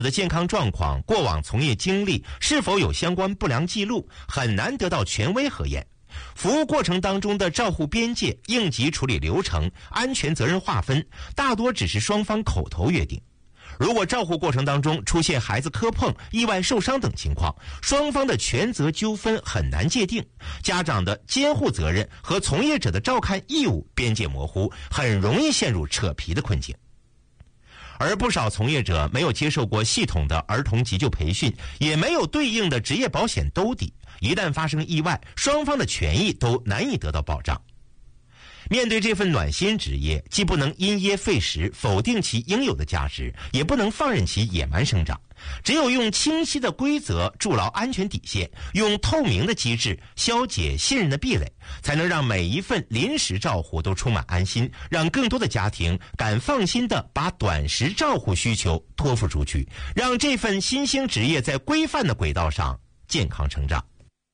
的健康状况、过往从业经历是否有相关不良记录，很难得到权威核验。服务过程当中的照护边界、应急处理流程、安全责任划分，大多只是双方口头约定。如果照护过程当中出现孩子磕碰、意外受伤等情况，双方的权责纠纷很难界定，家长的监护责任和从业者的照看义务边界模糊，很容易陷入扯皮的困境。而不少从业者没有接受过系统的儿童急救培训，也没有对应的职业保险兜底，一旦发生意外，双方的权益都难以得到保障。面对这份暖心职业，既不能因噎废食，否定其应有的价值，也不能放任其野蛮生长。只有用清晰的规则筑牢安全底线，用透明的机制消解信任的壁垒，才能让每一份临时照护都充满安心，让更多的家庭敢放心地把短时照护需求托付出去，让这份新兴职业在规范的轨道上健康成长。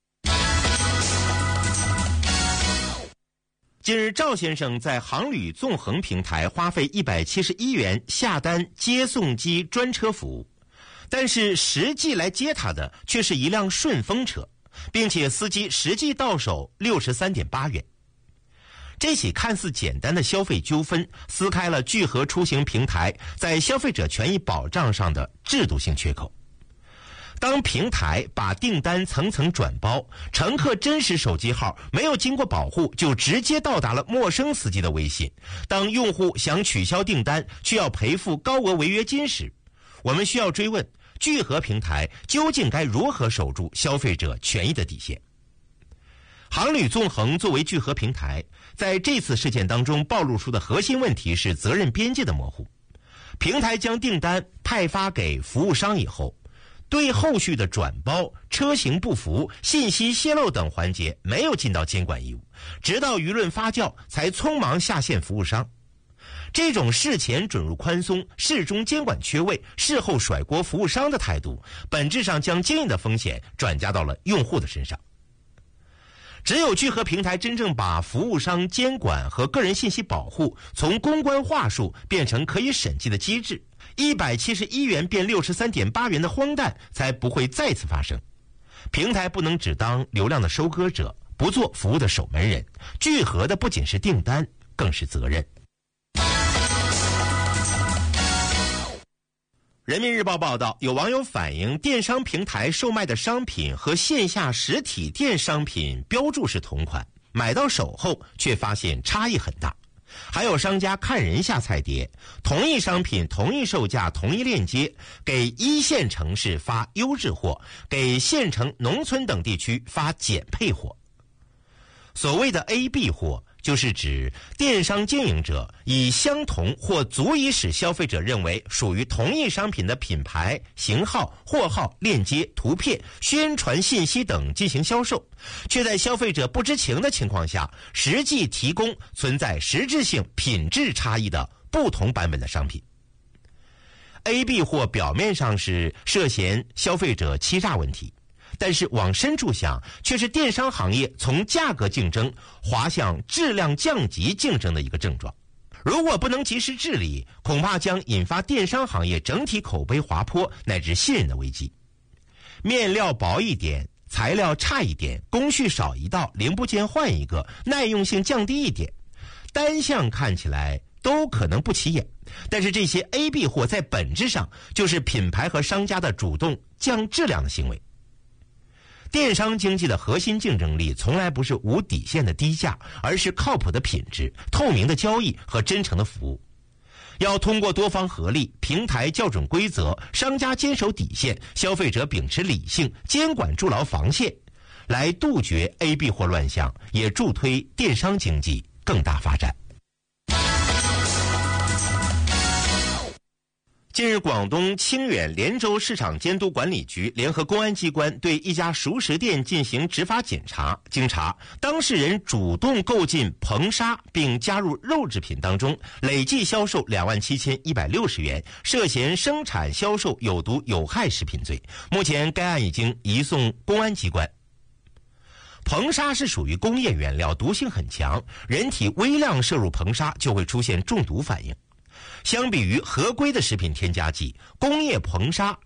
近日，赵先生在航旅纵横平台花费171元下单接送机专车服务，但是实际来接他的却是一辆顺风车，并且司机实际到手63.8元。这起看似简单的消费纠纷，撕开了聚合出行平台在消费者权益保障上的制度性缺口。当平台把订单层层转包，乘客真实手机号没有经过保护就直接到达了陌生司机的微信，当用户想取消订单却要赔付高额违约金时，我们需要追问聚合平台究竟该如何守住消费者权益的底线。航旅纵横作为聚合平台，在这次事件当中暴露出的核心问题是责任边界的模糊。平台将订单派发给服务商以后，对后续的转包、车型不符、信息泄露等环节没有尽到监管义务，直到舆论发酵才匆忙下线服务商。这种事前准入宽松、事中监管缺位、事后甩锅服务商的态度，本质上将经营的风险转嫁到了用户的身上。只有聚合平台真正把服务商监管和个人信息保护从公关话术变成可以审计的机制，171元变63.8元的荒诞才不会再次发生。平台不能只当流量的收割者，不做服务的守门人。聚合的不仅是订单，更是责任。人民日报报道，有网友反映，电商平台售卖的商品和线下实体店商品标注是同款，买到手后却发现差异很大。还有商家看人下菜碟，同一商品、同一售价、同一链接，给一线城市发优质货，给县城、农村等地区发减配货。所谓的 AB 货，就是指电商经营者以相同或足以使消费者认为属于同一商品的品牌、型号、货号、链接、图片、宣传信息等进行销售，却在消费者不知情的情况下，实际提供存在实质性品质差异的不同版本的商品。AB 货表面上是涉嫌消费者欺诈问题，但是往深处想，却是电商行业从价格竞争滑向质量降级竞争的一个症状。如果不能及时治理，恐怕将引发电商行业整体口碑滑坡乃至信任的危机。面料薄一点，材料差一点，工序少一道，零部件换一个，耐用性降低一点，单项看起来都可能不起眼，但是这些 AB 货在本质上就是品牌和商家的主动降质量的行为。电商经济的核心竞争力从来不是无底线的低价，而是靠谱的品质、透明的交易和真诚的服务。要通过多方合力，平台校准规则，商家坚守底线，消费者秉持理性，监管筑牢防线，来杜绝 AB 货乱象，也助推电商经济更大发展。近日，广东清远连州市场监督管理局联合公安机关对一家熟食店进行执法检查，经查，当事人主动购进硼砂并加入肉制品当中，累计销售27160元，涉嫌生产销售有毒有害食品罪。目前该案已经移送公安机关。硼砂是属于工业原料，毒性很强，人体微量摄入硼砂就会出现中毒反应。 相比于合规的食品添加剂，工业硼砂